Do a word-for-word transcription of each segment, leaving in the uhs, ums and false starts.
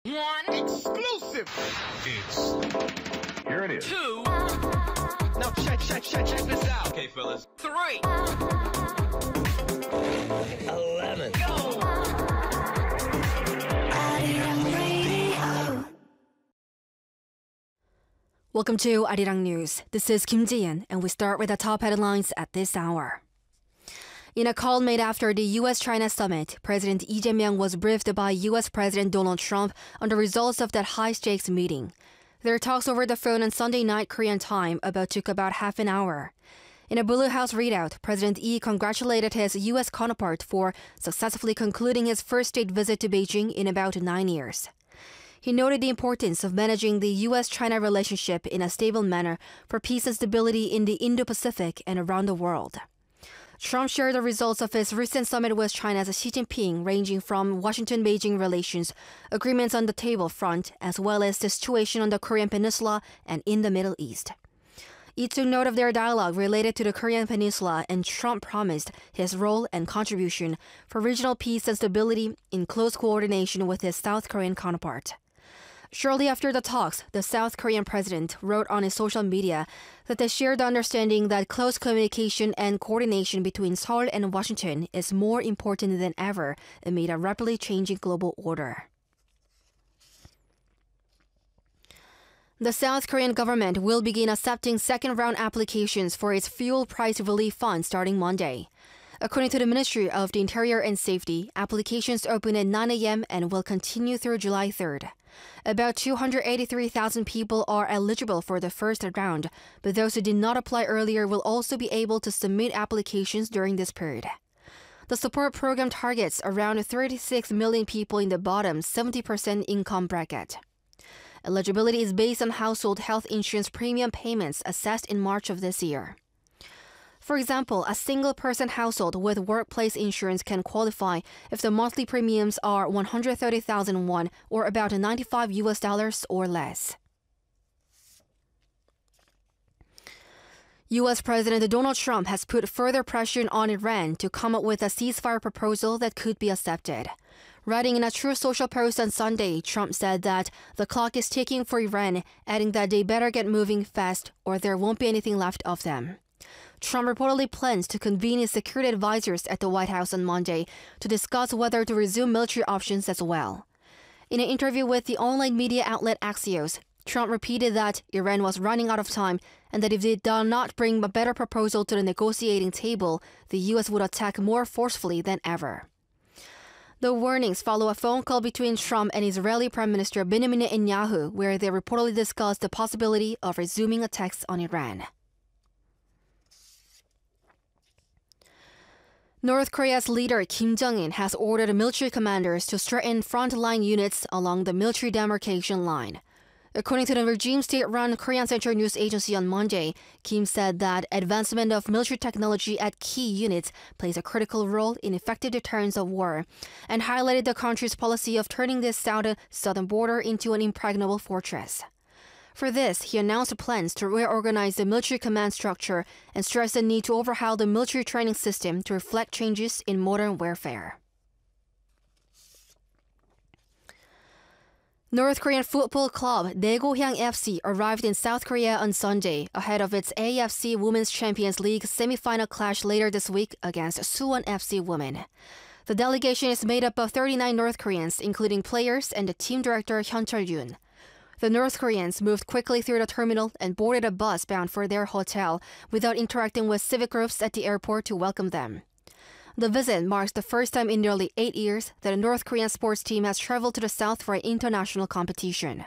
One exclusive. It's here it is. Two. Now check, check, check, check this out. Okay, fellas. Three. Eleven. Go. Welcome to Arirang News. This is Kim Ji-yeon, and we start with the top headlines at this hour. In a call made after the U S China summit, President Lee Jae-myung was briefed by U S President Donald Trump on the results of that high-stakes meeting. Their talks over the phone on Sunday night Korean time about took about half an hour. In a Blue House readout, President Lee congratulated his U S counterpart for successfully concluding his first state visit to Beijing in about nine years. He noted the importance of managing the U S China relationship in a stable manner for peace and stability in the Indo-Pacific and around the world. Trump shared the results of his recent summit with China's Xi Jinping, ranging from Washington-Beijing relations, agreements on the table front, as well as the situation on the Korean Peninsula and in the Middle East. Lee took note of their dialogue related to the Korean Peninsula, and Trump promised his role and contribution for regional peace and stability in close coordination with his South Korean counterpart. Shortly after the talks, the South Korean president wrote on his social media that they shared the understanding that close communication and coordination between Seoul and Washington is more important than ever amid a rapidly changing global order. The South Korean government will begin accepting second-round applications for its fuel price relief fund starting Monday. According to the Ministry of the Interior and Safety, applications open at nine a.m. and will continue through July third. About two hundred eighty-three thousand people are eligible for the first round, but those who did not apply earlier will also be able to submit applications during this period. The support program targets around thirty-six million people in the bottom seventy percent income bracket. Eligibility is based on household health insurance premium payments assessed in March of this year. For example, a single-person household with workplace insurance can qualify if the monthly premiums are one hundred thirty thousand won, or about ninety-five U S dollars or less. U S President Donald Trump has put further pressure on Iran to come up with a ceasefire proposal that could be accepted. Writing in a Truth Social post on Sunday, Trump said that the clock is ticking for Iran, adding that they better get moving fast or there won't be anything left of them. Trump reportedly plans to convene his security advisors at the White House on Monday to discuss whether to resume military options as well. In an interview with the online media outlet Axios, Trump repeated that Iran was running out of time and that if they do not bring a better proposal to the negotiating table, the U S would attack more forcefully than ever. The warnings follow a phone call between Trump and Israeli Prime Minister Benjamin Netanyahu, where they reportedly discussed the possibility of resuming attacks on Iran. North Korea's leader Kim Jong-un has ordered military commanders to strengthen frontline units along the military demarcation line. According to the regime state-run Korean Central News Agency on Monday, Kim said that advancement of military technology at key units plays a critical role in effective deterrence of war, and highlighted the country's policy of turning this southern, southern border into an impregnable fortress. For this, he announced plans to reorganize the military command structure and stressed the need to overhaul the military training system to reflect changes in modern warfare. North Korean football club Daegohyang F C arrived in South Korea on Sunday ahead of its A F C Women's Champions League semi-final clash later this week against Suwon F C Women. The delegation is made up of thirty-nine North Koreans, including players and the team director Hyun Chul-yoon. The North Koreans moved quickly through the terminal and boarded a bus bound for their hotel without interacting with civic groups at the airport to welcome them. The visit marks the first time in nearly eight years that a North Korean sports team has traveled to the South for an international competition.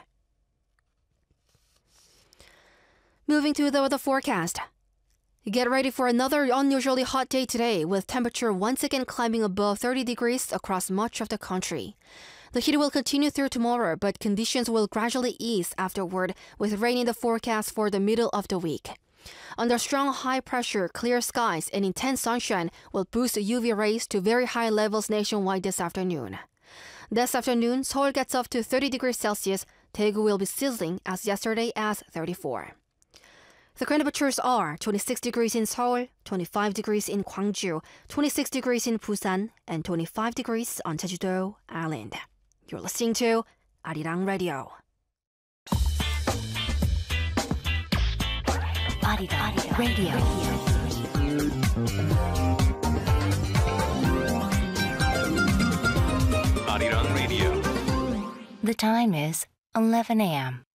Moving to the weather forecast. Get ready for another unusually hot day today, with temperature once again climbing above thirty degrees across much of the country. The heat will continue through tomorrow, but conditions will gradually ease afterward, with rain in the forecast for the middle of the week. Under strong high pressure, clear skies and intense sunshine will boost U V rays to very high levels nationwide this afternoon. This afternoon, Seoul gets up to thirty degrees Celsius. Daegu will be sizzling as yesterday as thirty-four. The current temperatures are twenty-six degrees in Seoul, twenty-five degrees in Gwangju, twenty-six degrees in Busan, and twenty-five degrees on Jeju-do Island. You're listening to 아리랑 라디오. 아리랑 라디오. Arirang Radio. The time is eleven a.m.